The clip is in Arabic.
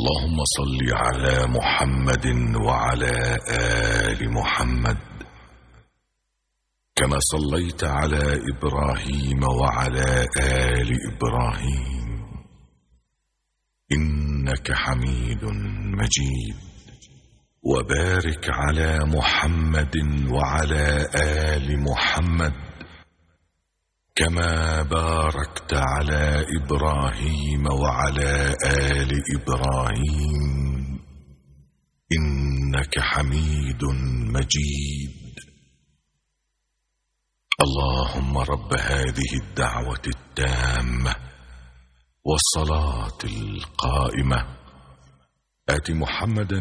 اللهم صل على محمد وعلى آل محمد كما صليت على إبراهيم وعلى آل إبراهيم إنك حميد مجيد. وبارك على محمد وعلى آل محمد كما باركت على إبراهيم وعلى آل إبراهيم إنك حميد مجيد. اللهم رب هذه الدعوة التامة والصلاة القائمة آت محمدا